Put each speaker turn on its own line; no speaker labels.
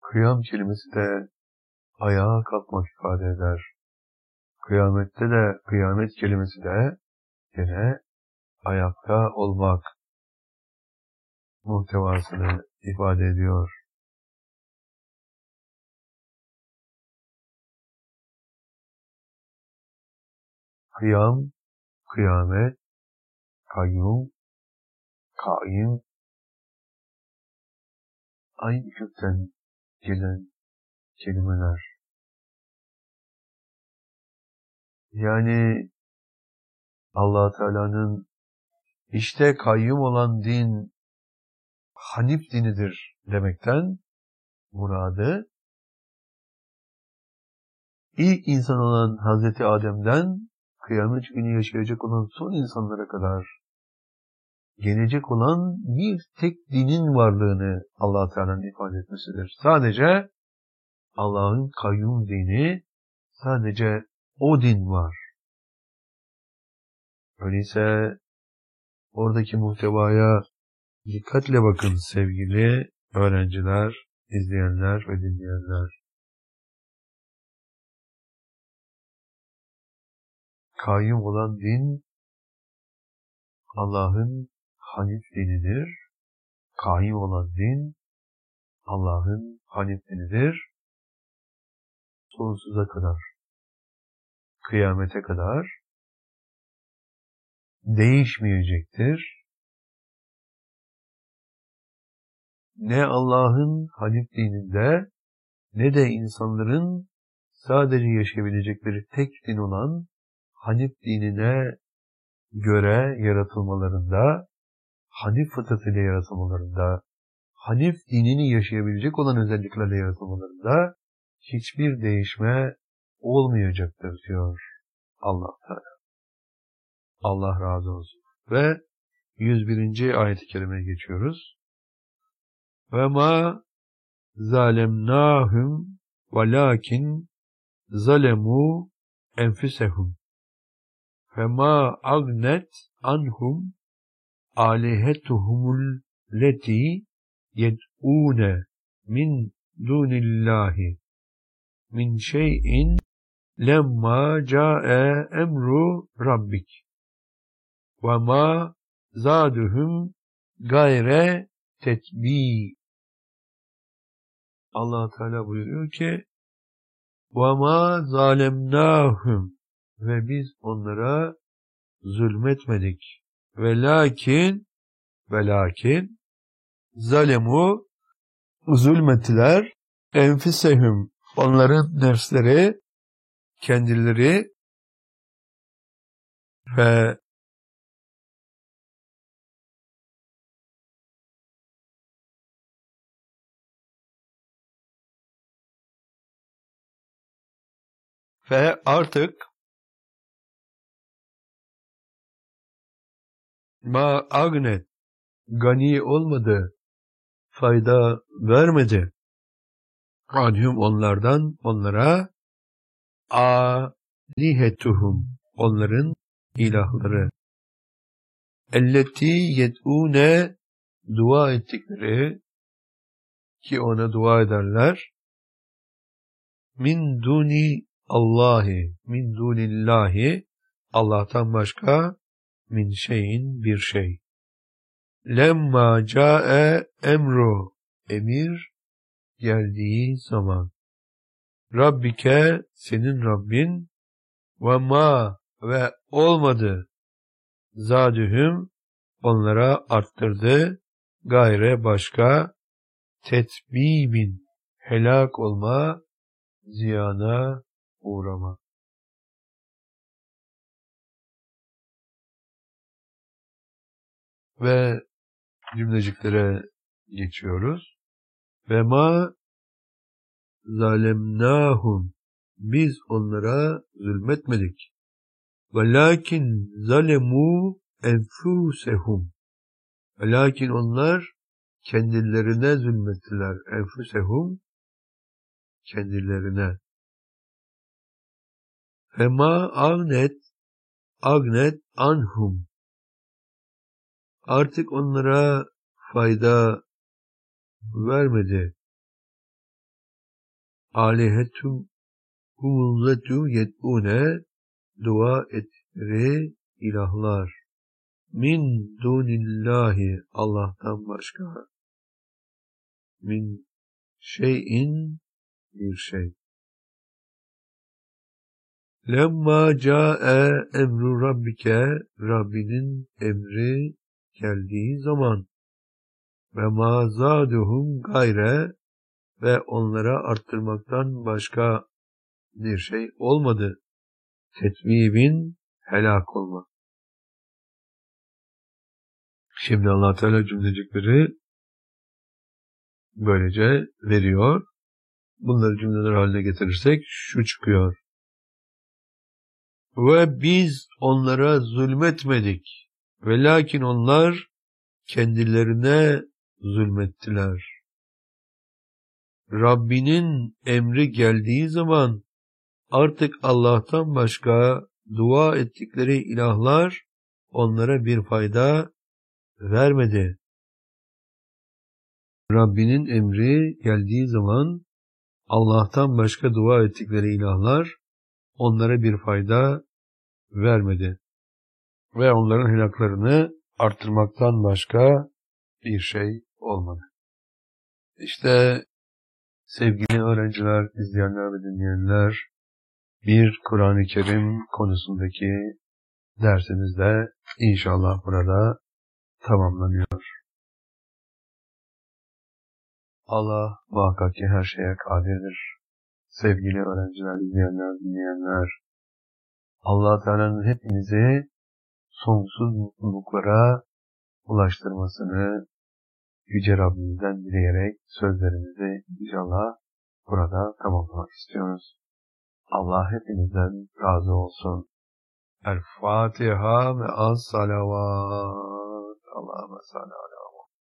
Kıyam kelimesi de ayağa kalkmak ifade eder. Kıyamette de kıyamet kelimesi de yine ayakta olmak muhtevasını ifade ediyor. Kıyam, kıyamet, kayyum, kaim, aynı kökten gelen kelimeler. Yani Allah Teala'nın işte kayyum olan din Hanif dinidir demekten muradı ilk insan olan Hazreti Adem'den kıyamet günü yaşayacak olan son insanlara kadar gelecek olan bir tek dinin varlığını Allah Teala'nın ifade etmesidir. Sadece Allah'ın kayyum dini, sadece o din var. Öyleyse oradaki muhtevaya dikkatle bakın sevgili öğrenciler, izleyenler ve dinleyenler. Kayyum olan din Allah'ın Hanif dinidir. Kayyum olan din Allah'ın Hanif dinidir. Sonsuza kadar, kıyamete kadar değişmeyecektir. Ne Allah'ın Hanif dininde ne de insanların sadece yaşayabilecekleri tek din olan Hanif dinine göre yaratılmalarında, Hanif fıtratıyla yaratılmalarında, Hanif dinini yaşayabilecek olan özelliklerle yaratılmalarında hiçbir değişme olmayacaktır diyor Allah Teala. Allah razı olsun. Ve 101. ayet-i kerimeye geçiyoruz. Ve ma zalemnahum velakin zalemu enfusehum ve ma agnet anhum alihetuhumul leti yed'une min dunillahi min şeyin lemma ca'e emru rabbik ve ma zaduhum gayre tetbi. Allah Teala buyuruyor ki وَمَا ظَالَمْنَاهُمْ ve biz onlara zulmetmedik. Velakin zalemu zulmettiler enfisehum onların nefsleri kendileri ve artık ma agnet gani olmadı, fayda vermedi. Anhum onlardan onlara alihetuhum onların ilahları. Elleti yed'une dua ettikleri ki ona dua ederler. Min duni Allahi, min dunillahi Allah'tan başka min şeyin bir şey. Lemma ca'e emru emir geldiği zaman. Rabbike senin Rabbin ve ma ve olmadı zadühüm onlara arttırdı gayre başka tetbibin helak olma ziyana uğrama. Ve cümleciklere geçiyoruz. Ve ma zalemnahum biz onlara zulmetmedik. Velakin zalemu enfusehum velakin onlar kendilerine zulmettiler. Enfusehum kendilerine. Fema agnet anhum artık onlara fayda vermedi. alihetum humullatu yet'une dua ettikleri ilahlar. Min dunillahi Allah'tan başka. Min şeyin bir şey. Lemma ca'e emru rabbike Rabbinin emri geldiği zaman ve ma zaduhum gayre ve onlara arttırmaktan başka bir şey olmadı. Tetmibin helak olma. Şimdi Allah Teala cümlecikleri böylece veriyor. Bunları cümleler haline getirirsek şu çıkıyor. Ve biz onlara zulmetmedik. Ve lakin onlar kendilerine zulmettiler. Rabbinin emri geldiği zaman artık Allah'tan başka dua ettikleri ilahlar onlara bir fayda vermedi. Rabbinin emri geldiği zaman Allah'tan başka dua ettikleri ilahlar onlara bir fayda vermedi. Ve onların helaklarını arttırmaktan başka bir şey olmadı. İşte sevgili öğrenciler, izleyenler ve dinleyenler, bir Kur'an-ı Kerim konusundaki dersimiz de inşallah burada tamamlanıyor. Allah muhakkak ki her şeye kadirdir. Sevgili öğrenciler, izleyenler, dinleyenler, Allah Teala'nın hepimizi sonsuz mutluluklara ulaştırmasını Yüce Rabbimizden dileyerek sözlerimizi inşallah burada tamamlamak istiyoruz. Allah hepinizden razı olsun. El Fatiha ve as-salavat. Allahümme salli ala